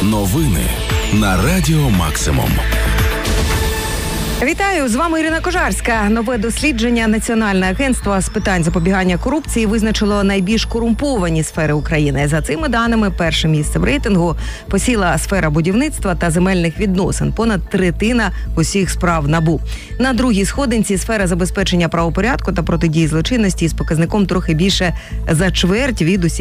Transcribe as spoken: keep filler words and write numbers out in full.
Новини на Радіо Максимум. Вітаю, з вами Ірина Кожарська. Нове дослідження Національного агентства з питань запобігання корупції визначило найбільш корумповані сфери України. За цими даними, перше місце в рейтингу посіла сфера будівництва та земельних відносин. Понад третина усіх справ НАБУ. На другій сходинці сфера забезпечення правопорядку та протидії злочинності з показником трохи більше за чверть від усіх